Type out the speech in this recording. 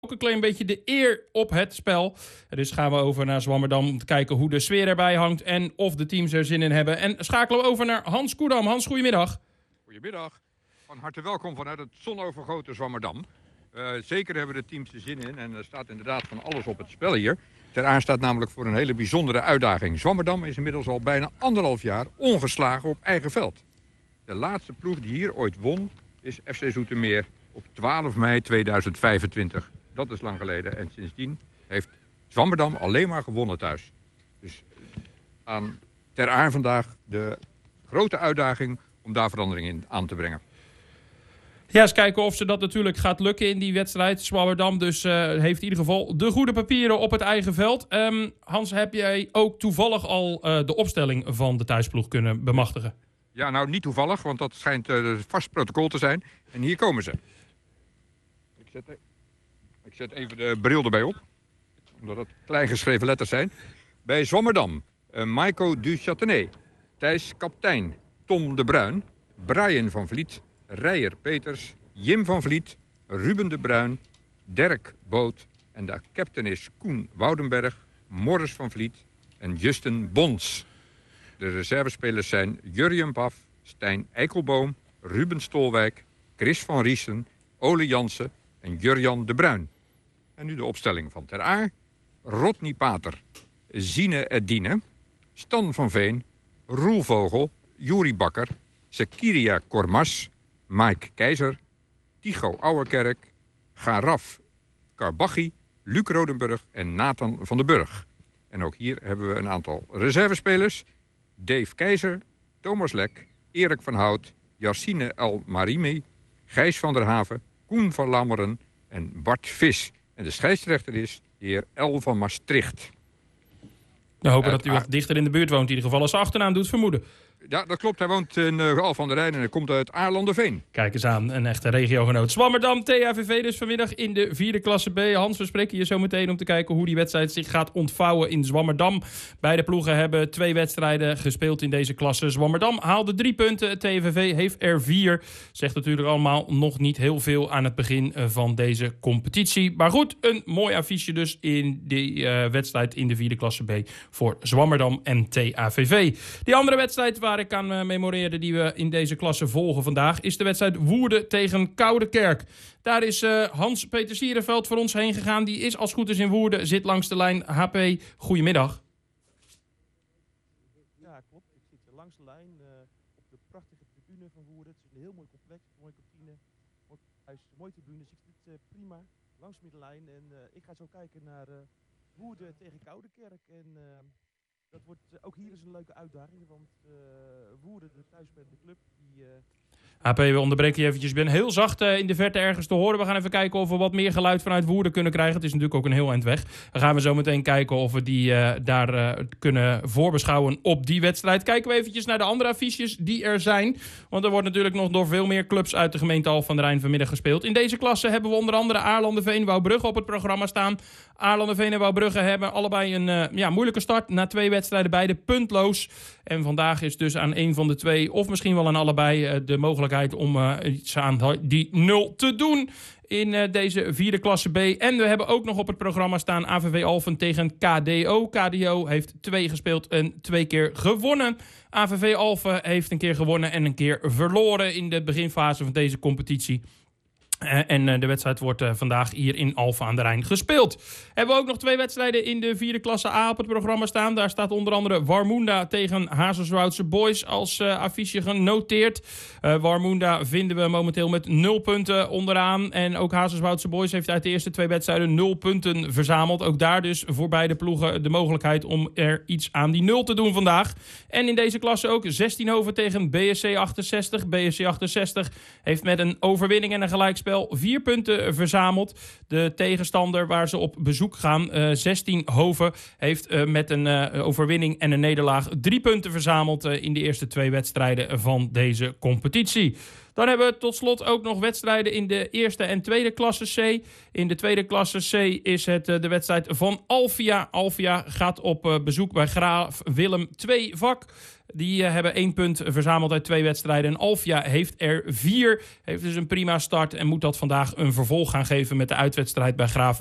ook een klein beetje de eer op het spel. Dus gaan we over naar Zwammerdam om te kijken hoe de sfeer erbij hangt en of de teams er zin in hebben. En schakelen we over naar Hans Koedam. Hans, goedemiddag. Goedemiddag. Van harte welkom vanuit het zonovergoten Zwammerdam. Zeker hebben de teams er zin in en er staat inderdaad van alles op het spel hier. Ter Aar staat namelijk voor een hele bijzondere uitdaging. Zwammerdam is inmiddels al bijna 1,5 jaar ongeslagen op eigen veld. De laatste ploeg die hier ooit won is FC Zoetermeer op 12 mei 2025. Dat is lang geleden en sindsdien heeft Zwammerdam alleen maar gewonnen thuis. Dus aan Ter Aar vandaag de grote uitdaging om daar verandering in aan te brengen. Ja, eens kijken of ze dat natuurlijk gaat lukken in die wedstrijd. Zwammerdam dus heeft in ieder geval de goede papieren op het eigen veld. Hans, heb jij ook toevallig al de opstelling van de thuisploeg kunnen bemachtigen? Ja, nou niet toevallig, want dat schijnt vast protocol te zijn. En hier komen ze. Ik zet even de bril erbij op, omdat het kleingeschreven letters zijn. Bij Zwammerdam, Maiko Duchâtenay, Thijs Kaptein, Tom de Bruin, Brian van Vliet, Rijer Peters, Jim van Vliet, Ruben de Bruin, Dirk Boot en de captain is Koen Woudenberg, Morris van Vliet en Justin Bons. De reservespelers zijn Jurjen Paf, Stijn Eikelboom, Ruben Stolwijk, Chris van Riesen, Ole Jansen en Jurjan de Bruin. En nu de opstelling van Ter Aar. Rodney Pater, Zine Edine, Stan van Veen, Roel Vogel, Juri Bakker, Sekiria Kormas, Mike Keizer, Tycho Ouwerkerk, Garaf Karbachi, Luc Rodenburg en Nathan van den Burg. En ook hier hebben we een aantal reservespelers. Dave Keizer, Thomas Lek, Erik van Hout, Yassine El Marimi, Gijs van der Haven, Koen van Lammeren en Bart Vis. En de scheidsrechter is de heer El van Maastricht. We hopen dat u wat dichter in de buurt woont. In ieder geval als zijn achternaam doet vermoeden. Ja, dat klopt. Hij woont in Al van der Rijn en hij komt uit Aarlanderveen. Kijk eens aan, een echte regiogenoot. Zwammerdam, THVV dus vanmiddag in de 4e klasse B. Hans, we spreken je zo meteen om te kijken hoe die wedstrijd zich gaat ontvouwen in Zwammerdam. Beide ploegen hebben 2 wedstrijden gespeeld in deze klasse. Zwammerdam haalde 3 punten, THVV heeft er 4. Zegt natuurlijk allemaal nog niet heel veel aan het begin van deze competitie. Maar goed, een mooi affiche dus in die wedstrijd in de 4e klasse B voor Zwammerdam en THVV. Die andere wedstrijd waar ik aan memoreerde die we in deze klasse volgen vandaag is de wedstrijd Woerden tegen Koudekerk. Daar is Hans-Peter Sierenveld voor ons heen gegaan. Die is als goed is in Woerden, zit langs de lijn. HP, goedemiddag. Ja, klopt. Ik zit langs de lijn op de prachtige tribune van Woerden. Het is een heel mooi complex, mooie kantine, mooi huis, mooie tribune. Dus ik zit prima langs de middenlijn en ik ga zo kijken naar Woerden tegen Koudekerk. En dat wordt ook hier eens een leuke uitdaging, want Woerden, de thuisspelende club, die... HP, we onderbreken je eventjes. Ik ben heel zacht in de verte ergens te horen. We gaan even kijken of we wat meer geluid vanuit Woerden kunnen krijgen. Het is natuurlijk ook een heel eind weg. Dan gaan we zo meteen kijken of we die daar kunnen voorbeschouwen op die wedstrijd. Kijken we eventjes naar de andere affiches die er zijn. Want er wordt natuurlijk nog door veel meer clubs uit de gemeente Al van der Rijn vanmiddag gespeeld. In deze klasse hebben we onder andere Aarlanderveen, Wouwbrugge op het programma staan. Aarlanderveen en Wouwbrugge hebben allebei een moeilijke start. Na 2 wedstrijden beide puntloos. En vandaag is dus aan een van de 2 of misschien wel aan allebei de mogelijkheid om iets aan die 0 te doen in deze 4e klasse B. En we hebben ook nog op het programma staan AVV Alphen tegen KDO. KDO heeft 2 gespeeld en 2 keer gewonnen. AVV Alphen heeft een keer gewonnen en een keer verloren in de beginfase van deze competitie. En de wedstrijd wordt vandaag hier in Alphen aan de Rijn gespeeld. Hebben we ook nog 2 wedstrijden in de 4e klasse A op het programma staan. Daar staat onder andere Warmoenda tegen Hazerswoudse Boys als affiche genoteerd. Warmoenda vinden we momenteel met 0 punten onderaan. En ook Hazerswoudse Boys heeft uit de eerste 2 wedstrijden 0 punten verzameld. Ook daar dus voor beide ploegen de mogelijkheid om er iets aan die 0 te doen vandaag. En in deze klasse ook 16hoven tegen BSC 68. BSC 68 heeft met een overwinning en een gelijkspel 4 punten verzameld. De tegenstander waar ze op bezoek gaan, 16hoven, heeft met een overwinning en een nederlaag 3 punten verzameld in de eerste 2 wedstrijden van deze competitie. Dan hebben we tot slot ook nog wedstrijden in de eerste en tweede klasse C. In de tweede klasse C is het de wedstrijd van Alvia. Alvia gaat op bezoek bij Graaf Willem II Vak. Die hebben 1 punt verzameld uit 2 wedstrijden. En Alvia heeft er 4. Heeft dus een prima start en moet dat vandaag een vervolg gaan geven met de uitwedstrijd bij Graaf